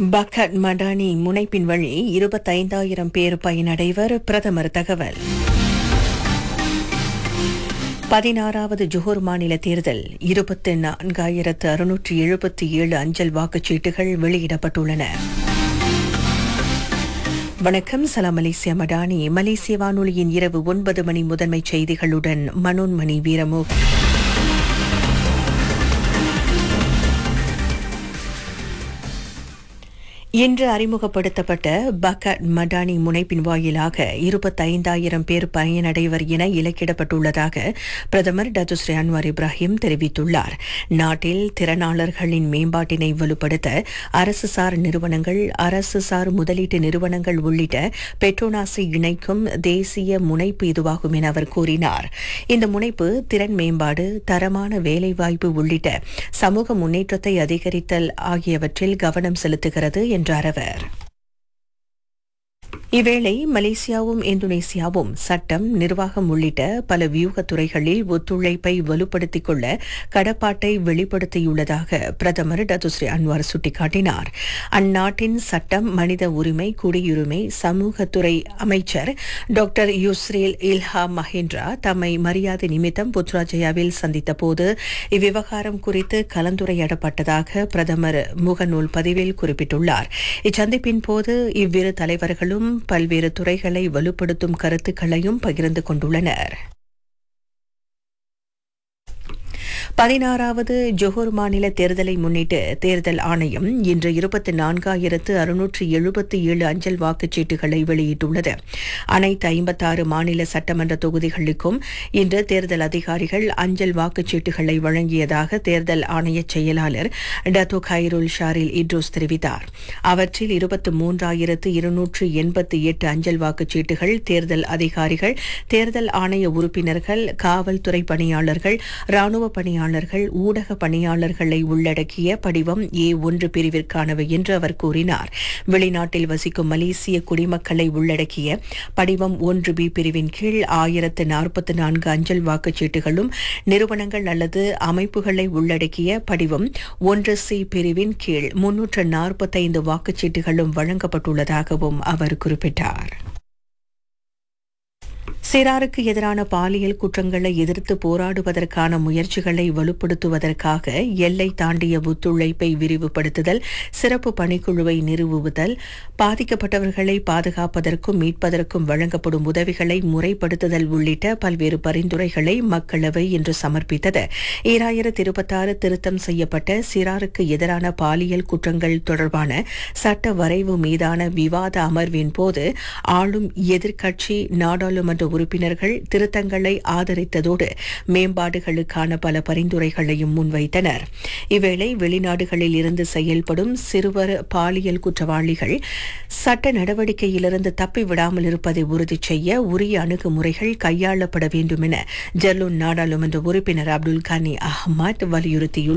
Bucket Madani முனைப்பின் வழி 25,000 பேர் பயனடைவர். பிரதமர் தகவல். 16வது ஜோஹர் மாநில தேர்தல் 24,677 அஞ்சல் வாக்குச்சீட்டுகள் வெளியிடப்பட்டுள்ளன. வணக்கம். சலாம் மலேசியா மடானி. மலேசிய வானொலியின் இரவு 9 மணி முதன்மை செய்திகளுடன் மனோன்மணி வீரமுக். இன்று அறிமுகப்படுத்தப்பட்ட பக்கட் மடானி முனைப்பின் வாயிலாக 25,000 பேர் பயனடைவர் என இலக்கிடப்பட்டுள்ளதாக பிரதமர் டத்துஸ்ரீ அன்வார் இப்ராஹிம் தெரிவித்துள்ளார். நாட்டில் திறனாளர்களின் மேம்பாட்டினை வலுப்படுத்த அரசுசார் நிறுவனங்கள், அரசுசார் முதலீட்டு நிறுவனங்கள் உள்ளிட்ட பெட்ரோனாஸை இணைக்கும் தேசிய முனைப்பு இதுவாகும் என அவர் கூறினார். இந்த முனைப்பு திறன் மேம்பாடு, தரமான வேலைவாய்ப்பு உள்ளிட்ட சமூக முன்னேற்றத்தை அதிகரித்தல் ஆகியவற்றில் கவனம் செலுத்துகிறது என்றார் அவர். இவ்வேளை மலேசியாவும் இந்தோனேசியாவும் சட்டம், நிர்வாகம் உள்ளிட்ட பல வியூகத் துறைகளில் ஒத்துழைப்பை வலுப்படுத்திக் கொள்ள கடப்பாட்டை வெளிப்படுத்தியுள்ளதாக பிரதமர் டத்துஸ்ரீ அன்வார் சுட்டிக்காட்டினார். அந்நாட்டின் சட்டம், மனித உரிமை, குடியுரிமை, சமூகத்துறை அமைச்சர் டாக்டர் யூஸ்ரேல் இல்ஹா மஹிந்திரா தம்மை மரியாதை நிமித்தம் புத்ராஜயாவில் சந்தித்த போது இவ்விவகாரம் குறித்து கலந்துரையாடப்பட்டதாக பிரதமர் முகநூல் பதிவில் குறிப்பிட்டுள்ளார். இச்சந்திப்பின் போது இவ்விரு தலைவர்களும் பல்வேறு துறைகளை வலுப்படுத்தும் கருத்துக்களையும் பகிர்ந்து கொண்டுள்ளனர். 16வது ஜோஹர் மாநில தேர்தலை முன்னிட்டு தேர்தல் ஆணையம் இன்று 24,677 அஞ்சல் வாக்குச்சீட்டுகளை வெளியிட்டுள்ளது. அனைத்து 56 மாநில சட்டமன்ற தொகுதிகளுக்கும் இன்று தேர்தல் அதிகாரிகள் அஞ்சல் வாக்குச்சீட்டுகளை வழங்கியதாக தேர்தல் ஆணைய செயலாளர் டத்தோ கைருல் ஷாரில் இட்ரோஸ் தெரிவித்தார். அவற்றில் 23,288 அஞ்சல் வாக்குச்சீட்டுகள் தேர்தல் அதிகாரிகள், தேர்தல் ஆணைய உறுப்பினர்கள், காவல்துறை பணியாளர்கள், ராணுவ பணியாளர்கள், ஊடக பணியாளர்களை உள்ளடக்கிய படிவம் A1 பிரிவிற்கானவை என்று அவர் கூறினார். வெளிநாட்டில் வசிக்கும் மலேசிய குடிமக்களை உள்ளடக்கிய படிவம் 1B பிரிவின் கீழ் 1044 அஞ்சல் வாக்குச்சீட்டுகளும், நிறுவனங்கள் அல்லது அமைப்புகளை உள்ளடக்கிய படிவம் 1C பிரிவின் கீழ் 345 வாக்குச்சீட்டுகளும் வழங்கப்பட்டுள்ளதாகவும் அவர் குறிப்பிட்டார். சிறாருக்கு எதிரான பாலியல் குற்றங்களை எதிர்த்து போராடுவதற்கான முயற்சிகளை வலுப்படுத்துவதற்காக எல்லை தாண்டிய ஒத்துழைப்பை விரிவுபடுத்துதல், சிறப்பு பணிக்குழுவை நிறுவுதல், பாதிக்கப்பட்டவர்களை பாதுகாப்பதற்கும் மீட்பதற்கும் வழங்கப்படும் உதவிகளை முறைப்படுத்துதல் உள்ளிட்ட பல்வேறு பரிந்துரைகளை மக்களவை இன்று சமர்ப்பித்தது. 2026 திருத்தம் செய்யப்பட்ட சிறாருக்கு எதிரான பாலியல் குற்றங்கள் தொடர்பான சட்ட வரைவு மீதான விவாத அமர்வின் போது ஆளும் எதிர்க்கட்சி நாடாளுமன்ற உறுப்பினர்கள் திருத்தங்களை ஆதரித்ததோடு மேம்பாடுகளுக்கான பல பரிந்துரைகளையும் முன்வைத்தனர். இவ்வேளை வெளிநாடுகளில் இருந்து செயல்படும் சிறுவர் பாலியல் குற்றவாளிகள் சட்ட நடவடிக்கையிலிருந்து தப்பிவிடாமல் இருப்பதை உறுதி செய்ய உரிய அணுகுமுறைகள் கையாளப்பட வேண்டும் என ஜெர்லூன் நாடாளுமன்ற உறுப்பினர் அப்துல் கனி அஹ்மத் வலியுறுத்தியுள்ளார்.